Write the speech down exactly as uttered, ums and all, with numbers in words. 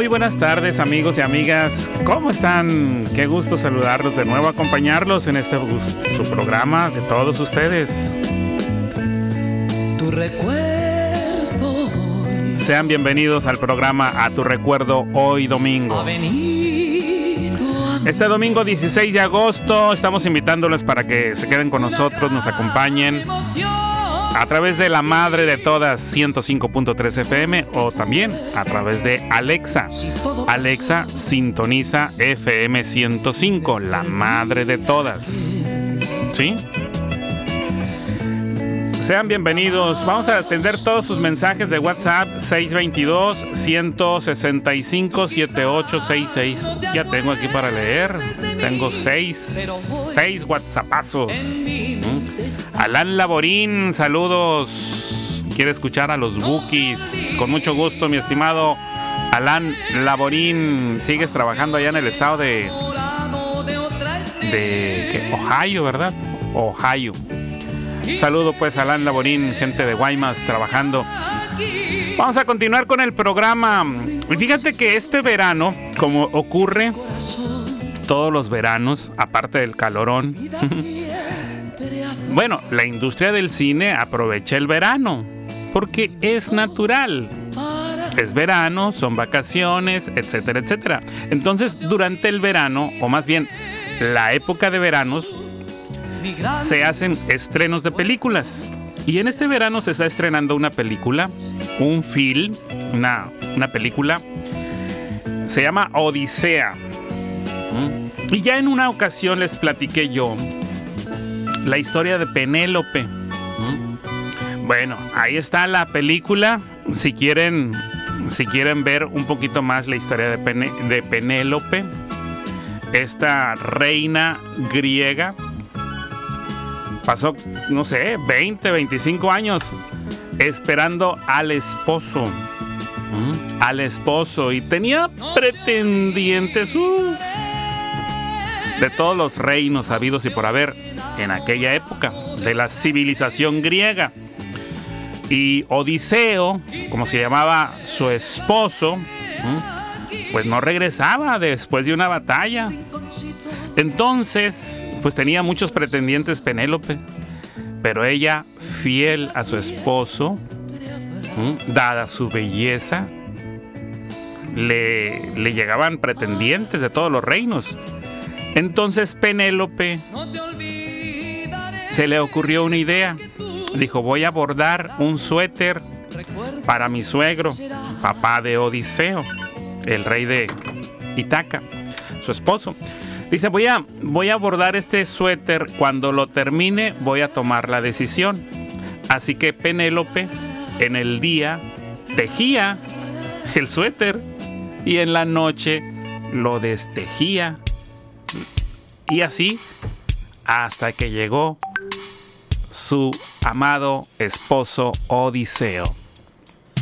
Muy buenas tardes, amigos y amigas. ¿Cómo están? Qué gusto saludarlos de nuevo, acompañarlos en este su programa de todos ustedes. Tu recuerdo. Sean bienvenidos al programa A Tu Recuerdo hoy domingo. Este domingo dieciséis de agosto estamos invitándoles para que se queden con nosotros, nos acompañen a través de la madre de todas ciento cinco punto tres F M o también a través de Alexa. Alexa sintoniza F M ciento cinco, la madre de todas. ¿Sí? Sean bienvenidos. Vamos a atender todos sus mensajes de WhatsApp seis dos dos, uno seis cinco, siete ocho seis seis. Ya tengo aquí para leer. Tengo seis, seis WhatsAppazos. ¿Mm? Alan Laborín, saludos. Quiere escuchar a los Bukis. Con mucho gusto, mi estimado Alan Laborín. Sigues trabajando allá en el estado de... de ¿qué? Ohio, ¿verdad? Ohio. Saludo pues a Alan Laborín, gente de Guaymas trabajando. Vamos a continuar con el programa. Y fíjate que este verano, como ocurre todos los veranos, aparte del calorón, bueno, la industria del cine aprovecha el verano porque es natural. Es verano, son vacaciones, etcétera, etcétera. Entonces, durante el verano, o más bien la época de veranos, se hacen estrenos de películas. Y en este verano se está estrenando una película, un film, una, una película, se llama Odisea. ¿Mm? Y ya en una ocasión les platiqué yo la historia de Penélope. ¿Mm? Bueno, ahí está la película. Si quieren, si quieren ver un poquito más la historia de, Pené, de Penélope, esta reina griega, pasó, no sé, veinte, veinticinco años esperando al esposo. ¿Mm? Al esposo. Y tenía pretendientes uh, de todos los reinos habidos y por haber en aquella época, de la civilización griega. Y Odiseo, como se llamaba su esposo, ¿Mm? pues no regresaba después de una batalla. Entonces, pues tenía muchos pretendientes Penélope, pero ella, fiel a su esposo, ¿m? dada su belleza, le, le llegaban pretendientes de todos los reinos. Entonces Penélope se le ocurrió una idea. Dijo, voy a bordar un suéter para mi suegro, papá de Odiseo, el rey de Ítaca, su esposo. Dice, voy a, voy a bordar este suéter. Cuando lo termine, voy a tomar la decisión. Así que Penélope, en el día, tejía el suéter y en la noche lo destejía. Y así, hasta que llegó su amado esposo Odiseo.